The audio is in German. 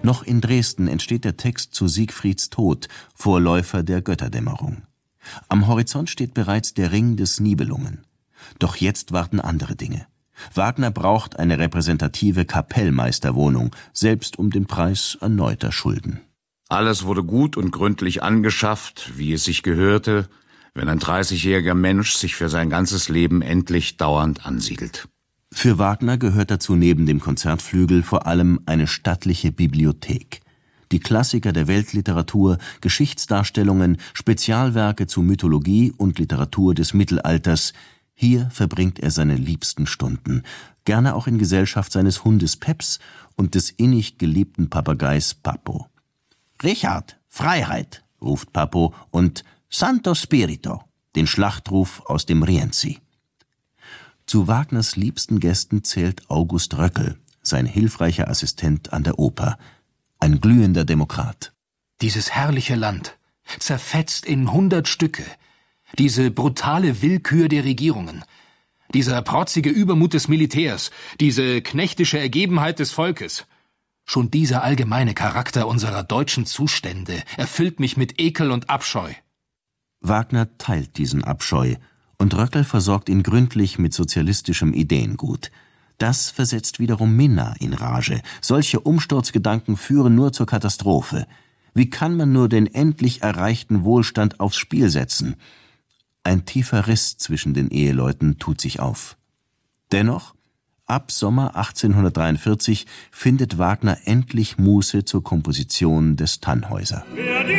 Noch in Dresden entsteht der Text zu Siegfrieds Tod, Vorläufer der Götterdämmerung. Am Horizont steht bereits der Ring des Nibelungen. Doch jetzt warten andere Dinge. Wagner braucht eine repräsentative Kapellmeisterwohnung, selbst um den Preis erneuter Schulden. Alles wurde gut und gründlich angeschafft, wie es sich gehörte, wenn ein 30-jähriger Mensch sich für sein ganzes Leben endlich dauernd ansiedelt. Für Wagner gehört dazu neben dem Konzertflügel vor allem eine stattliche Bibliothek. Die Klassiker der Weltliteratur, Geschichtsdarstellungen, Spezialwerke zu Mythologie und Literatur des Mittelalters. Hier verbringt er seine liebsten Stunden, gerne auch in Gesellschaft seines Hundes Peps und des innig geliebten Papageis Papo. »Richard, Freiheit«, ruft Papo, und »Santo Spirito«, den Schlachtruf aus dem Rienzi. Zu Wagners liebsten Gästen zählt August Röckel, sein hilfreicher Assistent an der Oper, ein glühender Demokrat. Dieses herrliche Land, zerfetzt in 100 Stücke, diese brutale Willkür der Regierungen, dieser protzige Übermut des Militärs, diese knechtische Ergebenheit des Volkes. Schon dieser allgemeine Charakter unserer deutschen Zustände erfüllt mich mit Ekel und Abscheu. Wagner teilt diesen Abscheu, und Röckel versorgt ihn gründlich mit sozialistischem Ideengut. Das versetzt wiederum Minna in Rage. Solche Umsturzgedanken führen nur zur Katastrophe. Wie kann man nur den endlich erreichten Wohlstand aufs Spiel setzen? Ein tiefer Riss zwischen den Eheleuten tut sich auf. Dennoch, ab Sommer 1843 findet Wagner endlich Muße zur Komposition des Tannhäuser.